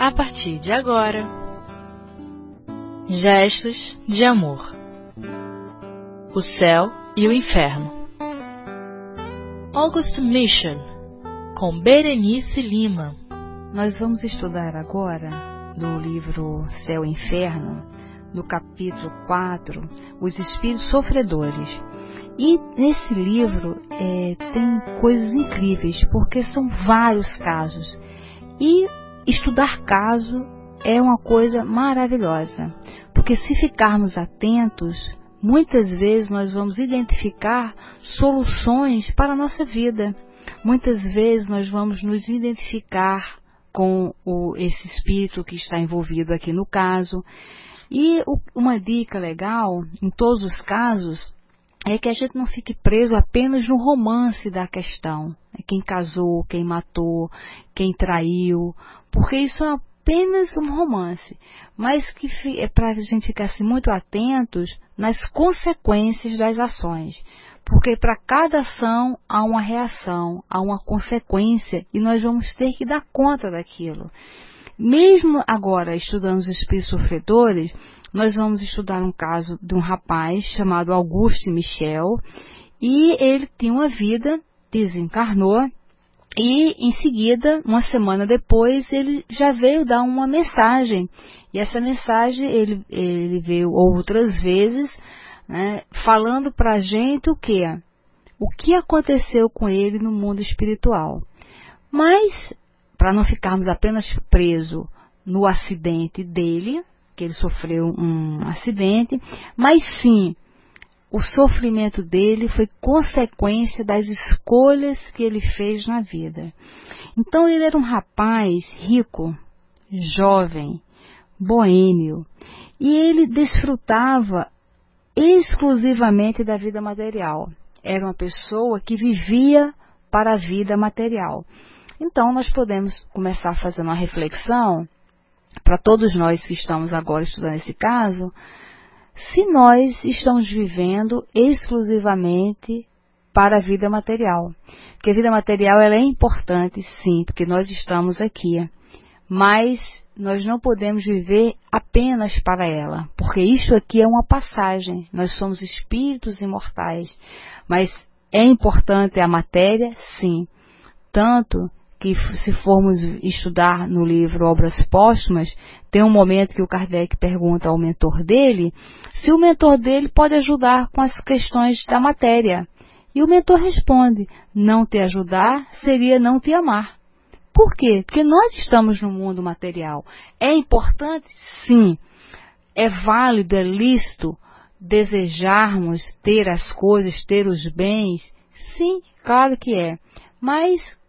a partir de agora. Gestos de amor. O céu e o inferno. August Mission, com Berenice Lima. Nós vamos estudar agora, no livro Céu e Inferno, no capítulo 4, os espíritos sofredores. E nesse livro tem coisas incríveis, porque são vários casos. E estudar caso é uma coisa maravilhosa, porque se ficarmos atentos, muitas vezes nós vamos identificar soluções para a nossa vida. Muitas vezes nós vamos nos identificar com esse espírito que está envolvido aqui no caso. E uma dica legal, em todos os casos, é que a gente não fique preso apenas no romance da questão. Quem casou, quem matou, quem traiu, porque isso é apenas um romance. Mas que é para a gente ficar assim, muito atentos nas consequências das ações. Porque para cada ação há uma reação, há uma consequência, e nós vamos ter que dar conta daquilo. Mesmo agora, estudando os espíritos sofredores, nós vamos estudar um caso de um rapaz chamado Auguste Michel, e ele tinha uma vida, desencarnou, e em seguida, uma semana depois, ele já veio dar uma mensagem. E essa mensagem ele veio outras vezes, né, falando para a gente o que aconteceu com ele no mundo espiritual. Mas, para não ficarmos apenas presos no acidente dele, que ele sofreu um acidente, mas sim, o sofrimento dele foi consequência das escolhas que ele fez na vida. Então ele era um rapaz rico, jovem, boêmio, e ele desfrutava exclusivamente da vida material. Era uma pessoa que vivia para a vida material. Então nós podemos começar fazendo uma reflexão, para todos nós que estamos agora estudando esse caso, se nós estamos vivendo exclusivamente para a vida material. Porque a vida material ela é importante, sim, porque nós estamos aqui. Mas nós não podemos viver apenas para ela, porque isso aqui é uma passagem. Nós somos espíritos imortais. Mas é importante a matéria, sim. Tanto que se formos estudar no livro Obras Póstumas, tem um momento que o Kardec pergunta ao mentor dele se o mentor dele pode ajudar com as questões da matéria. E o mentor responde: não te ajudar seria não te amar. Por quê? Porque nós estamos no mundo material. É importante? Sim. É válido, é lícito desejarmos ter as coisas, ter os bens? Sim, claro que é. Mas